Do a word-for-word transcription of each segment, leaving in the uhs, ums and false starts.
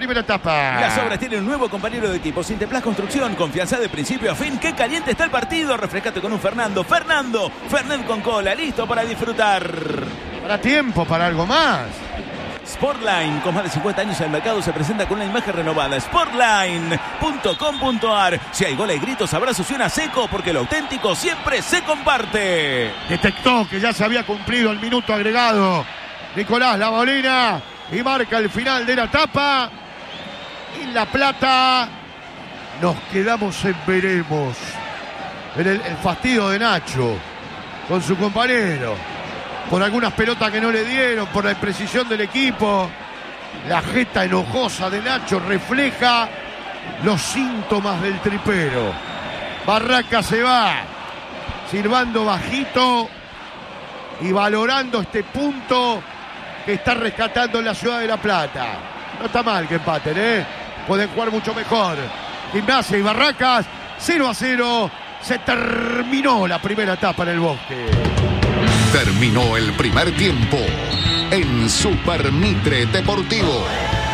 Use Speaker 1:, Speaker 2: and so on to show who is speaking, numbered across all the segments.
Speaker 1: primera etapa.
Speaker 2: Las Obras tienen un nuevo compañero de equipo. Sinteplas Construcción, confianza de principio a fin. ¡Qué caliente está el partido! Refrescate con un Fernando. Fernando, Fernet con cola, listo para disfrutar.
Speaker 1: Para tiempo, para algo más.
Speaker 2: Sportline, con más de cincuenta años en el mercado, se presenta con una imagen renovada. Sportline punto com punto ar. Si hay goles, gritos, abrazos y una seco, porque lo auténtico siempre se comparte.
Speaker 1: Detectó que ya se había cumplido el minuto agregado Nicolás Labolina y marca el final de la etapa. En La Plata nos quedamos en veremos. En el, el fastidio de Nacho con su compañero. Por algunas pelotas que no le dieron, por la imprecisión del equipo. La jeta enojosa de Nacho refleja los síntomas del tripero. Barraca se va, silbando bajito y valorando este punto que está rescatando en la ciudad de La Plata. No está mal que empaten, ¿eh? Pueden jugar mucho mejor. Gimnasia y Barracas, cero a cero. Se terminó la primera etapa en el Bosque.
Speaker 3: Terminó el primer tiempo en Super Mitre Deportivo.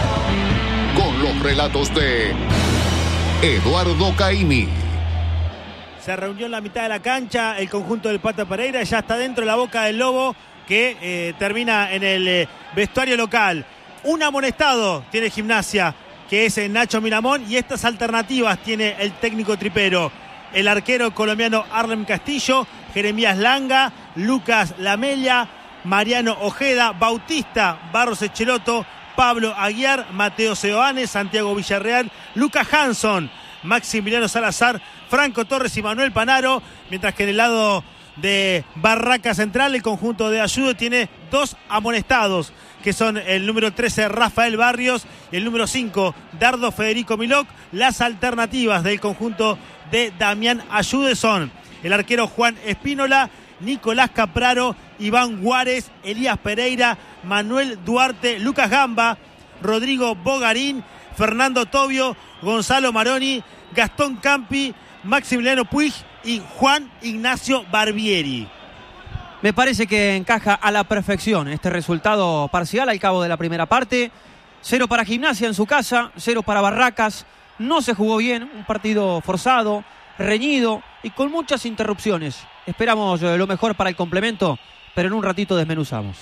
Speaker 3: Con los relatos de Eduardo Caimi.
Speaker 4: Se reunió en la mitad de la cancha el conjunto del Pato Pereira. Ya está dentro de la boca del Lobo, que eh, termina en el eh, vestuario local. Un amonestado tiene Gimnasia, que es eh, Nacho Miramón, y estas alternativas tiene el técnico tripero. El arquero colombiano Arlem Castillo, Jeremías Langa, Lucas Lamella, Mariano Ojeda, Bautista Barros Echeloto, Pablo Aguiar, Mateo Seoane, Santiago Villarreal, Lucas Hanson, Maximiliano Salazar, Franco Torres y Manuel Panaro, mientras que en el lado de Barraca Central el conjunto de Ayudo tiene dos amonestados, que son el número trece Rafael Barrios y el número cinco Dardo Federico Milok. Las alternativas del conjunto de Damián Ayude son el arquero Juan Espínola, Nicolás Capraro, Iván Juárez, Elías Pereira, Manuel Duarte, Lucas Gamba, Rodrigo Bogarín, Fernando Tobio, Gonzalo Maroni, Gastón Campi, Maximiliano Puig y Juan Ignacio Barbieri.
Speaker 5: Me parece que encaja a la perfección este resultado parcial al cabo de la primera parte. Cero para Gimnasia en su casa, cero para Barracas. No se jugó bien, un partido forzado, reñido y con muchas interrupciones. Esperamos lo mejor para el complemento, pero en un ratito desmenuzamos.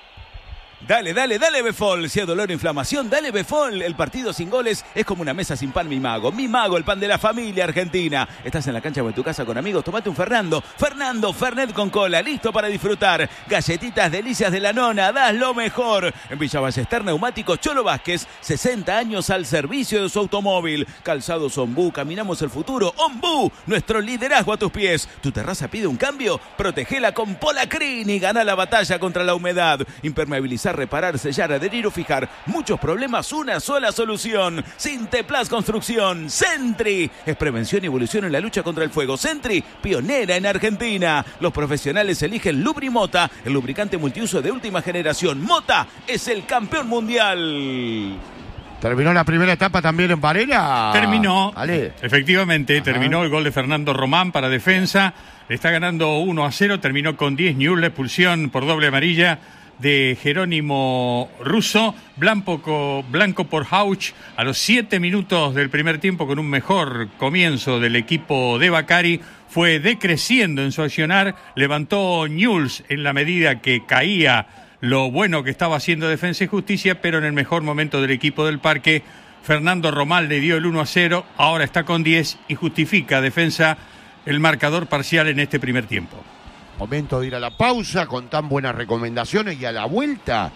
Speaker 2: Dale, dale, dale Befol. Si hay dolor o inflamación, dale Befol. El partido sin goles es como una mesa sin pan, mi mago. Mi mago, el pan de la familia argentina. Estás en la cancha o en tu casa con amigos, tomate un Fernando. Fernando, Fernet con cola, listo para disfrutar. Galletitas delicias de la nona, das lo mejor. En Villa Ballester, Neumáticos Cholo Vázquez, sesenta años al servicio de su automóvil. Calzados Ombú, caminamos el futuro. Ombú, nuestro liderazgo a tus pies. ¿Tu terraza pide un cambio? Protegela con Polacrin y gana la batalla contra la humedad. Impermeabilizar, reparar, sellar, adherir o fijar. Muchos problemas, una sola solución. Sinteplas Construcción. Sentry es prevención y evolución en la lucha contra el fuego. Sentry, pionera en Argentina. Los profesionales eligen Lubrimota, el lubricante multiuso de última generación. Mota es el campeón mundial.
Speaker 1: ¿Terminó la primera etapa también en Varela?
Speaker 6: Terminó,
Speaker 1: ¿Vale?
Speaker 6: Efectivamente,
Speaker 1: Ajá.
Speaker 6: Terminó el gol de Fernando Román para defensa. Está ganando uno a cero, terminó con diez Newell's, la expulsión por doble amarilla de Jerónimo Russo, blanco, blanco por Hauch a los siete minutos del primer tiempo, con un mejor comienzo del equipo de Bacari. Fue decreciendo en su accionar, levantó Newell's en la medida que caía lo bueno que estaba haciendo Defensa y Justicia, pero en el mejor momento del equipo del Parque, Fernando Román le dio el uno a cero, ahora está con diez y justifica Defensa el marcador parcial en este primer tiempo.
Speaker 1: Momento de ir a la pausa con tan buenas recomendaciones, y a la vuelta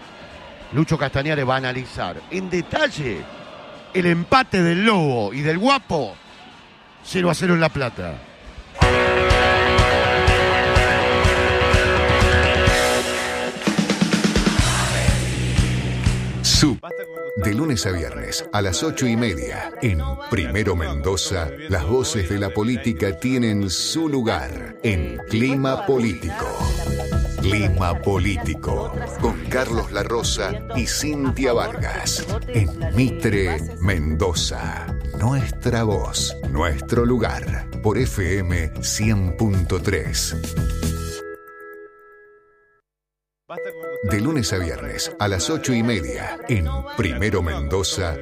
Speaker 1: Lucho Castañares va a analizar en detalle el empate del Lobo y del Guapo, cero a cero en La Plata.
Speaker 3: Sub. De lunes a viernes a las ocho y media en Primero Mendoza, las voces de la política tienen su lugar en Clima Político. Clima Político con Carlos La Rosa y Cintia Vargas en Mitre Mendoza. Nuestra voz, nuestro lugar por F M cien punto tres. De lunes a viernes a las ocho y media en Primero Mendoza,